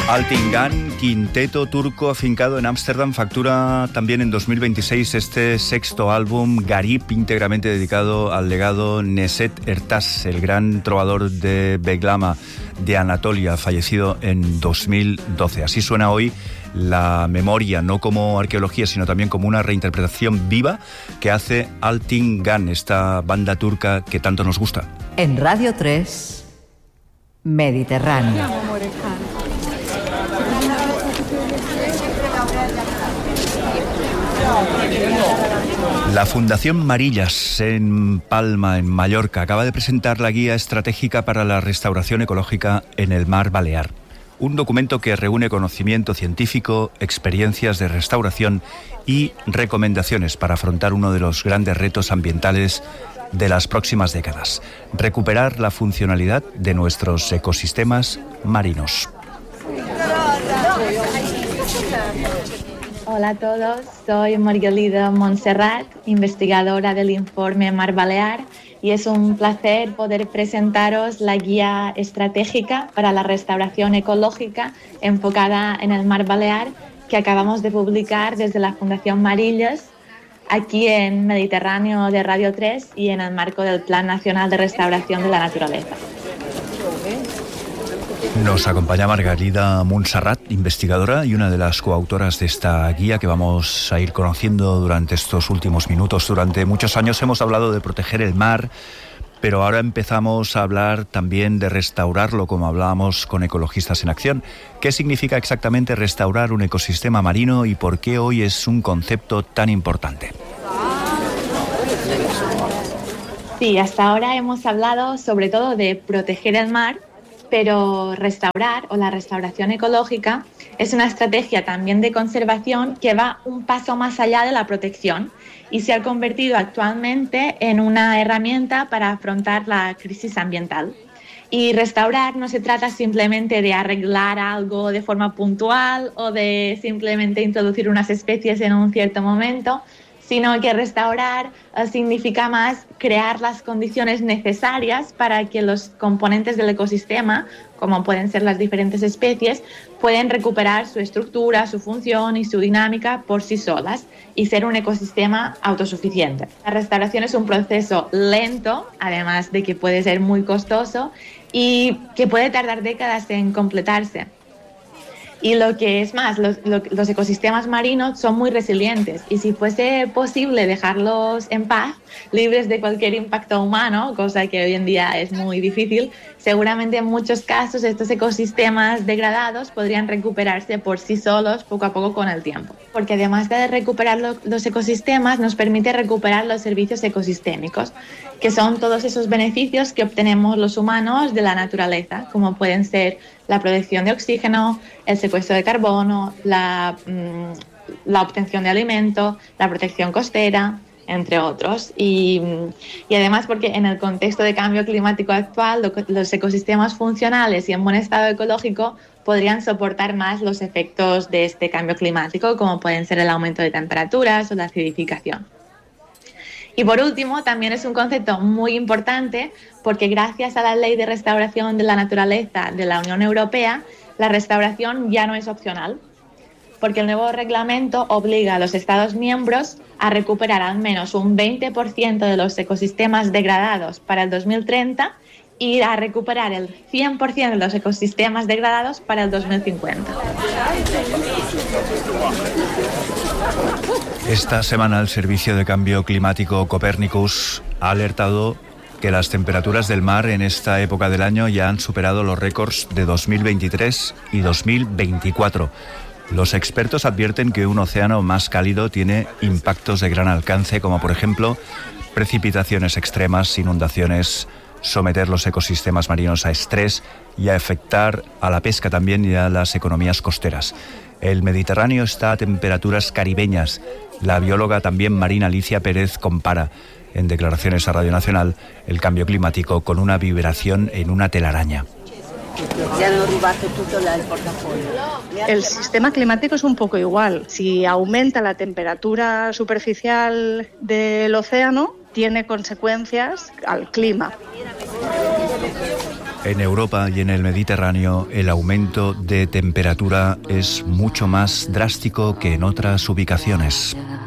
Altingan, quinteto turco afincado en Ámsterdam, factura también en 2026 este sexto álbum, Garip, íntegramente dedicado al legado Neset Ertas, el gran trovador de Beglama, de Anatolia, fallecido en 2012. Así suena hoy la memoria, no como arqueología, sino también como una reinterpretación viva que hace Altingan, esta banda turca que tanto nos gusta. En Radio 3, Mediterráneo. La Fundación Marillas en Palma, en Mallorca, acaba de presentar la Guía Estratégica para la Restauración Ecológica en el Mar Balear. Un documento que reúne conocimiento científico, experiencias de restauración y recomendaciones para afrontar uno de los grandes retos ambientales de las próximas décadas: recuperar la funcionalidad de nuestros ecosistemas marinos. Hola a todos, soy Margalida Montserrat, investigadora del informe Mar Balear, y es un placer poder presentaros la guía estratégica para la restauración ecológica enfocada en el Mar Balear que acabamos de publicar desde la Fundación Marillas, aquí en Mediterráneo de Radio 3 y en el marco del Plan Nacional de Restauración de la Naturaleza. Nos acompaña Margalida Montserrat, investigadora y una de las coautoras de esta guía que vamos a ir conociendo durante estos últimos minutos. Durante muchos años hemos hablado de proteger el mar, pero ahora empezamos a hablar también de restaurarlo, como hablábamos con Ecologistas en Acción. ¿Qué significa exactamente restaurar un ecosistema marino y por qué hoy es un concepto tan importante? Sí, hasta ahora hemos hablado sobre todo de proteger el mar, pero restaurar o la restauración ecológica es una estrategia también de conservación que va un paso más allá de la protección y se ha convertido actualmente en una herramienta para afrontar la crisis ambiental. Y restaurar no se trata simplemente de arreglar algo de forma puntual o de simplemente introducir unas especies en un cierto momento, sino que restaurar significa más crear las condiciones necesarias para que los componentes del ecosistema, como pueden ser las diferentes especies, pueden recuperar su estructura, su función y su dinámica por sí solas y ser un ecosistema autosuficiente. La restauración es un proceso lento, además de que puede ser muy costoso y que puede tardar décadas en completarse. Y lo que es más, los ecosistemas marinos son muy resilientes y si fuese posible dejarlos en paz, libres de cualquier impacto humano, cosa que hoy en día es muy difícil, seguramente en muchos casos estos ecosistemas degradados podrían recuperarse por sí solos poco a poco con el tiempo. Porque además de recuperar los ecosistemas, nos permite recuperar los servicios ecosistémicos, que son todos esos beneficios que obtenemos los humanos de la naturaleza, como pueden ser la producción de oxígeno, el secuestro de carbono, la obtención de alimento, la protección costera, entre otros. Y además porque en el contexto de cambio climático actual, los ecosistemas funcionales y en buen estado ecológico podrían soportar más los efectos de este cambio climático, como pueden ser el aumento de temperaturas o la acidificación. Y por último, también es un concepto muy importante porque gracias a la Ley de Restauración de la Naturaleza de la Unión Europea, la restauración ya no es opcional, porque el nuevo reglamento obliga a los Estados miembros a recuperar al menos un 20% de los ecosistemas degradados para el 2030 y a recuperar el 100% de los ecosistemas degradados para el 2050. Esta semana el Servicio de Cambio Climático Copernicus ha alertado que las temperaturas del mar en esta época del año ya han superado los récords de 2023 y 2024. Los expertos advierten que un océano más cálido tiene impactos de gran alcance, como por ejemplo precipitaciones extremas, inundaciones, someter los ecosistemas marinos a estrés y a afectar a la pesca también y a las economías costeras. El Mediterráneo está a temperaturas caribeñas. La bióloga también marina Alicia Pérez compara en declaraciones a Radio Nacional el cambio climático con una vibración en una telaraña. El sistema climático es un poco igual. Si aumenta la temperatura superficial del océano, tiene consecuencias al clima. En Europa y en el Mediterráneo el aumento de temperatura es mucho más drástico que en otras ubicaciones.